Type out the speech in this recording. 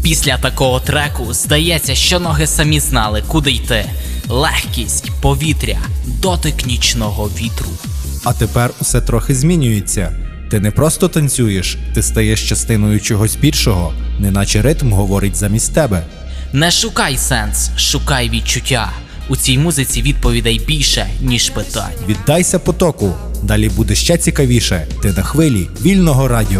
Після такого треку здається, що ноги самі знали, куди йти. Легкість, повітря, дотик нічного вітру. А тепер усе трохи змінюється. Ти не просто танцюєш, ти стаєш частиною чогось більшого, неначе ритм говорить замість тебе. Не шукай сенс, шукай відчуття. У цій музиці відповідей більше, ніж питань. Віддайся потоку, далі буде ще цікавіше. Ти на хвилі вільного радіо.